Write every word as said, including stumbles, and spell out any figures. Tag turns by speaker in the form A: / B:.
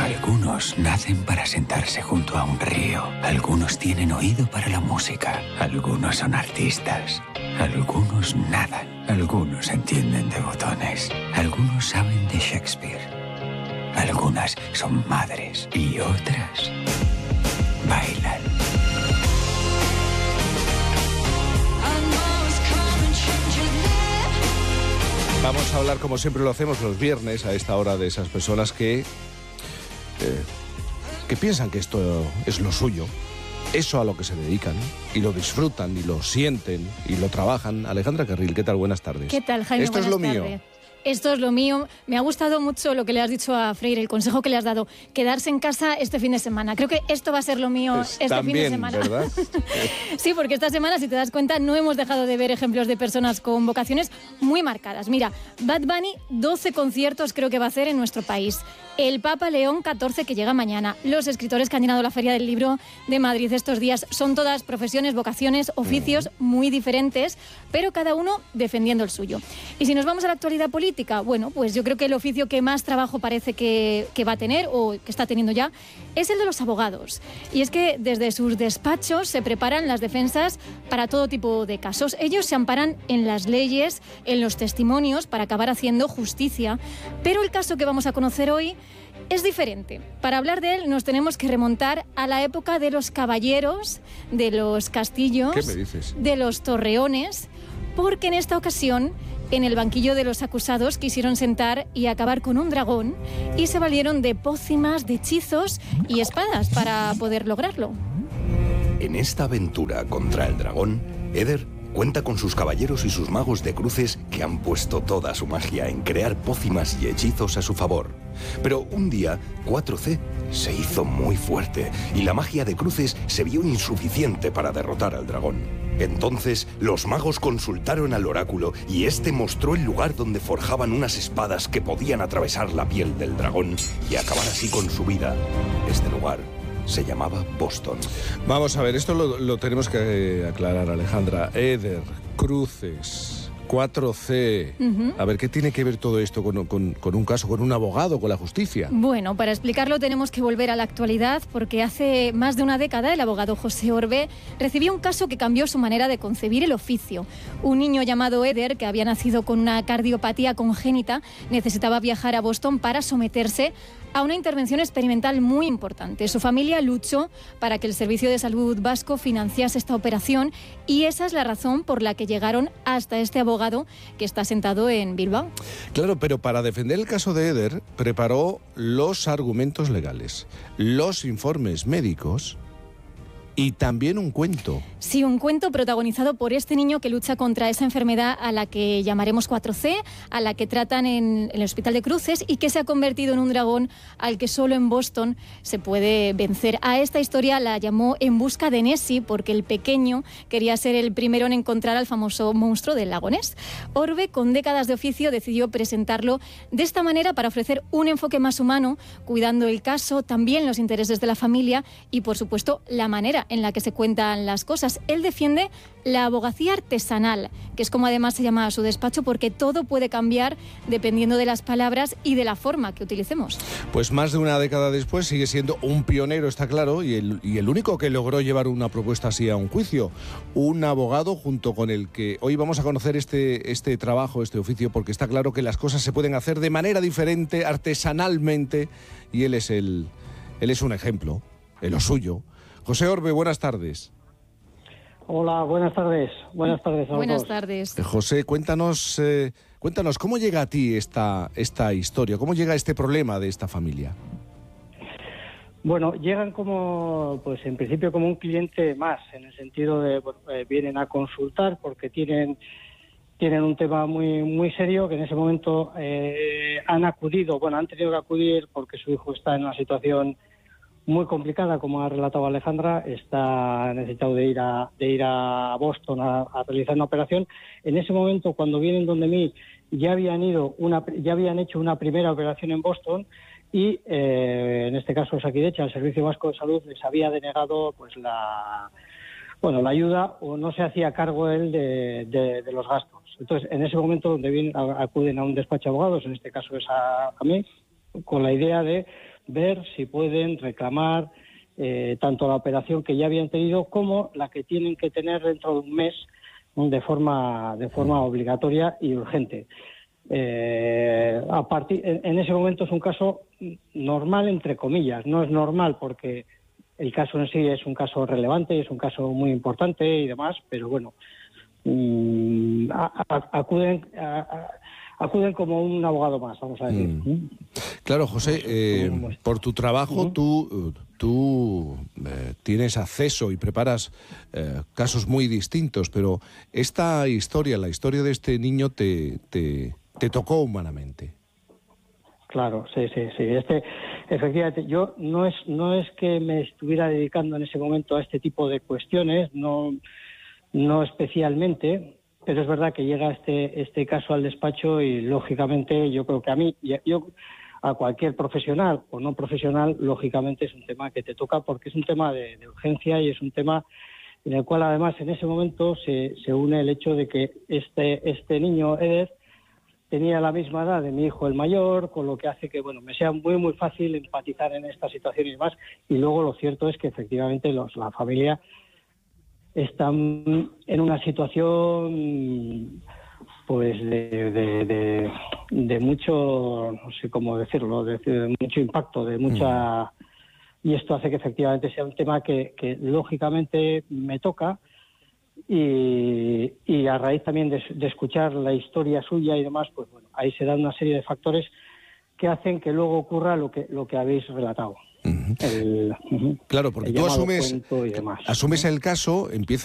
A: Algunos nacen para sentarse junto a un río. Algunos tienen oído para la música. Algunos son artistas. Algunos nadan. Algunos entienden de botones. Algunos saben de Shakespeare. Algunas son madres y otras bailan.
B: Vamos a hablar, como siempre lo hacemos los viernes, a esta hora, de esas personas que, eh, que piensan que esto es lo suyo, eso a lo que se dedican, y lo disfrutan, y lo sienten, y lo trabajan. Alejandra Carril, ¿qué tal? Buenas tardes.
C: ¿Qué tal, Jaime?
B: Esto es lo mío.
C: Esto es lo mío. Me ha gustado mucho lo que le has dicho a Freire, el consejo que le has dado, quedarse en casa este fin de semana. Creo que esto va a ser lo mío
B: pues
C: este
B: también,
C: fin de semana.
B: ¿verdad?
C: Sí, porque esta semana, si te das cuenta, no hemos dejado de ver ejemplos de personas con vocaciones muy marcadas. Mira, Bad Bunny, doce conciertos creo que va a hacer en nuestro país. El Papa León catorce, que llega mañana. Los escritores que han llenado la Feria del Libro de Madrid estos días son todas profesiones, vocaciones, oficios muy diferentes, pero cada uno defendiendo el suyo. Y si nos vamos a la actualidad política, bueno, pues yo creo que el oficio que más trabajo parece que, que va a tener, o que está teniendo ya, es el de los abogados. Y es que desde sus despachos se preparan las defensas para todo tipo de casos. Ellos se amparan en las leyes, en los testimonios, para acabar haciendo justicia. Pero el caso que vamos a conocer hoy es diferente. Para hablar de él nos tenemos que remontar a la época de los caballeros, de los castillos,
B: ¿Qué me dices?
C: de los torreones, porque en esta ocasión, en el banquillo de los acusados, quisieron sentar y acabar con un dragón y se valieron de pócimas, de hechizos y espadas para poder lograrlo.
D: En esta aventura contra el dragón, Eder cuenta con sus caballeros y sus magos de cruces que han puesto toda su magia en crear pócimas y hechizos a su favor. Pero un día, cuatro C se hizo muy fuerte y la magia de cruces se vio insuficiente para derrotar al dragón. Entonces, los magos consultaron al oráculo y este mostró el lugar donde forjaban unas espadas que podían atravesar la piel del dragón y acabar así con su vida. Este lugar se llamaba Boston.
B: Vamos a ver, esto lo, lo tenemos que eh, aclarar, Alejandra. Eder, cruces, cuatro C. Uh-huh. A ver, ¿qué tiene que ver todo esto con, con, con un caso, con un abogado, con la justicia?
C: Bueno, para explicarlo tenemos que volver a la actualidad, porque hace más de una década el abogado José Orbe recibió un caso que cambió su manera de concebir el oficio. Un niño llamado Eder, que había nacido con una cardiopatía congénita, necesitaba viajar a Boston para someterse a una intervención experimental muy importante. Su familia luchó para que el Servicio de Salud Vasco financiase esta operación y esa es la razón por la que llegaron hasta este abogado que está sentado en Bilbao.
B: Claro, pero para defender el caso de Eder preparó los argumentos legales, los informes médicos y también un cuento.
C: Sí, un cuento protagonizado por este niño que lucha contra esa enfermedad a la que llamaremos cuatro C, a la que tratan en el Hospital de Cruces y que se ha convertido en un dragón al que solo en Boston se puede vencer. A esta historia la llamó En busca de Nessie porque el pequeño quería ser el primero en encontrar al famoso monstruo del lago Ness. Orbe, con décadas de oficio, decidió presentarlo de esta manera para ofrecer un enfoque más humano, cuidando el caso, también los intereses de la familia y, por supuesto, la manera en la que se cuentan las cosas. Él defiende la abogacía artesanal, que es como además se llama a su despacho, porque todo puede cambiar dependiendo de las palabras y de la forma que utilicemos.
B: Pues más de una década después sigue siendo un pionero, está claro, y el, y el único que logró llevar una propuesta así a un juicio. Un abogado junto con el que hoy vamos a conocer este, este trabajo, este oficio, porque está claro que las cosas se pueden hacer de manera diferente, artesanalmente, y él es, el, él es un ejemplo, en lo suyo. José Orbe, buenas tardes.
E: Hola, buenas tardes. Buenas tardes a
C: Buenas
E: todos.
C: tardes.
B: Eh, José, cuéntanos, eh, cuéntanos, ¿cómo llega a ti esta, esta historia? ¿Cómo llega este problema de esta familia?
E: Bueno, llegan como, pues en principio como un cliente más, en el sentido de, bueno, eh, vienen a consultar porque tienen tienen un tema muy muy serio que en ese momento eh, han acudido, bueno, han tenido que acudir porque su hijo está en una situación muy complicada, como ha relatado Alejandra, está necesitado de ir a de ir a Boston a, a realizar una operación. En ese momento, cuando vienen donde mí, ya habían ido una ya habían hecho una primera operación en Boston y eh, en este caso Osakidetza, el Servicio Vasco de Salud, les había denegado pues la bueno la ayuda o no se hacía cargo él de, de, de los gastos. Entonces, en ese momento donde vienen acuden a un despacho de abogados, en este caso es a, a mí, con la idea de ver si pueden reclamar eh, tanto la operación que ya habían tenido como la que tienen que tener dentro de un mes de forma de forma obligatoria y urgente. Eh, a partir en, en ese momento es un caso normal, entre comillas. No es normal porque el caso en sí es un caso relevante, es un caso muy importante y demás, pero bueno, mmm, a, a, acuden a, a, acuden como un abogado más, vamos a decir.
B: Mm. Claro, José, eh, por tu trabajo uh-huh. tú, tú eh, tienes acceso y preparas eh, casos muy distintos, pero esta historia, la historia de este niño, te, te, te tocó humanamente.
E: Claro, sí, sí, sí. Este, efectivamente, yo no es no es que me estuviera dedicando en ese momento a este tipo de cuestiones, no no especialmente, pero es verdad que llega este este caso al despacho y lógicamente yo creo que a mí, yo a cualquier profesional o no profesional, lógicamente es un tema que te toca porque es un tema de, de urgencia y es un tema en el cual además en ese momento se, se une el hecho de que este este niño, Eder, tenía la misma edad de mi hijo el mayor, con lo que hace que bueno me sea muy muy fácil empatizar en esta situación y demás. Y luego lo cierto es que efectivamente los, la familia están en una situación pues de, de, de, de mucho, no sé cómo decirlo, de, de mucho impacto, de mucha... Mm. Y esto hace que efectivamente sea un tema que, que lógicamente me toca. Y, y a raíz también de, de escuchar la historia suya y demás, pues bueno, ahí se dan una serie de factores que hacen que luego ocurra lo que lo que habéis relatado.
B: Uh-huh.
E: El, uh-huh,
B: claro, porque tú asumes, asumes el caso, empiezas